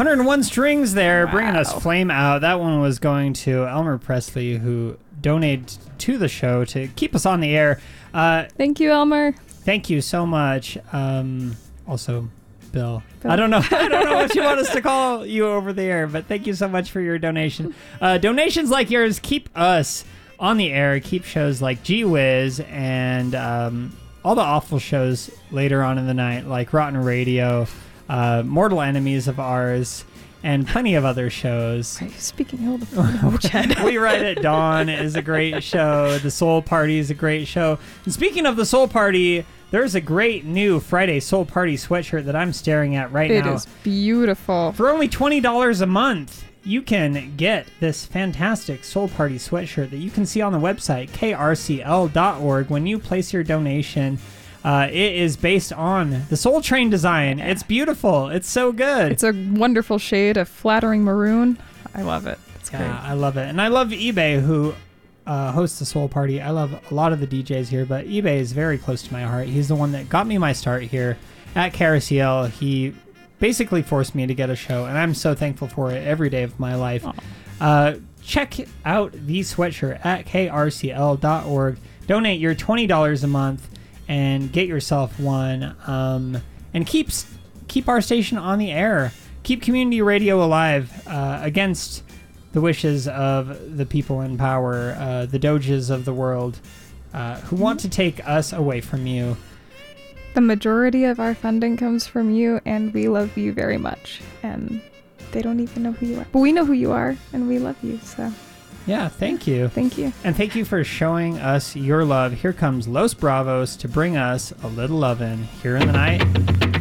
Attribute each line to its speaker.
Speaker 1: 101 strings there, bringing us
Speaker 2: Wow.
Speaker 1: Flame Out. That one was going to Elmer Presley, who donated to the show to keep us on the air.
Speaker 2: Thank you, Elmer.
Speaker 1: Thank you so much. Also, Bill. I don't know what you want us to call you over the air, but thank you so much for your donation. Donations like yours keep us on the air, keep shows like Gee Whiz and all the awful shows later on in the night, like Rotten Radio, Mortal Enemies of Ours, and plenty of other shows.
Speaker 2: Are you speaking ill of Chad?
Speaker 1: We Ride at Dawn is a great show. The Soul Party is a great show. And speaking of the Soul Party, there's a great new Friday Soul Party sweatshirt that I'm staring at right now.
Speaker 2: It is beautiful.
Speaker 1: For only $20 a month, you can get this fantastic Soul Party sweatshirt that you can see on the website, krcl.org, when you place your donation. It is based on the Soul Train design.
Speaker 2: Yeah.
Speaker 1: It's beautiful. It's so good.
Speaker 2: It's a wonderful shade of flattering maroon. I love it. It's great.
Speaker 1: Yeah, I love it. And I love eBay, who hosts the Soul Party. I love a lot of the DJs here, but eBay is very close to my heart. He's the one that got me my start here at KRCL. He basically forced me to get a show, and I'm so thankful for it every day of my life. Check out the sweatshirt at krcl.org. Donate your $20 a month and get yourself one. And keep our station on the air. Keep community radio alive against the wishes of the people in power, the doges of the world, who want to take us away from you.
Speaker 2: The majority of our funding comes from you, and we love you very much. And they don't even know who you are. But we know who you are, and we love you, so
Speaker 1: Yeah, thank you.
Speaker 2: thank you.
Speaker 1: And thank you for showing us your love. Here comes Los Bravos to bring us a little lovin' here in the night.